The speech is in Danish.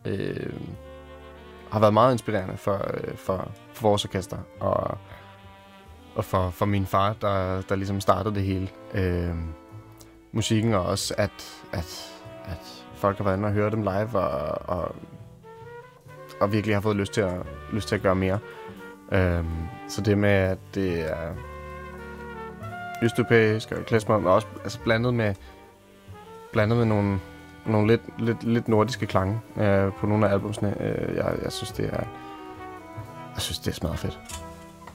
har været meget inspirerende for vores orkester, og for min far, der ligesom startede det hele. Musikken, og også at folk har været inde og høre dem live, og virkelig har fået lyst til at gøre mere. Så det med, at det er østeuropæisk og klezmer, men også altså blandet med nogle lidt nordiske klange på nogle af albumsene. Jeg synes, det er smadret fedt.